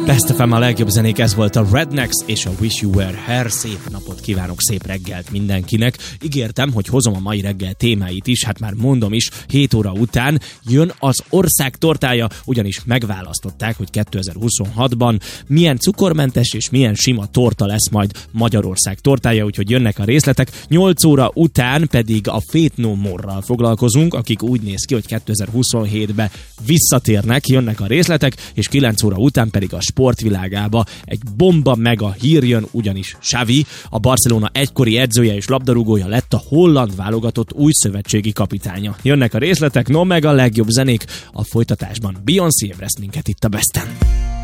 Best FM a legjobb zenék, ez volt a Rednecks és a Wish You Were Here. Szép napot kívánok, szép reggelt mindenkinek. Ígértem, hogy hozom a mai reggel témáit is, hát már mondom is, 7 óra után jön az ország tortája, ugyanis megválasztották, hogy 2026-ban milyen cukormentes és milyen sima torta lesz majd Magyarország tortája, úgyhogy jönnek a részletek. 8 óra után pedig a Faith No More-ral foglalkozunk, akik úgy néz ki, hogy 2027-be visszatérnek, jönnek a részletek, és 9 óra után pedig a sportvilágába egy bomba mega hír jön, ugyanis Xavi, a Barcelona egykori edzője és labdarúgója lett a holland válogatott új szövetségi kapitánya. Jönnek a részletek, no meg a legjobb zenék a folytatásban. Beyoncé ébreszt minket itt a Besten.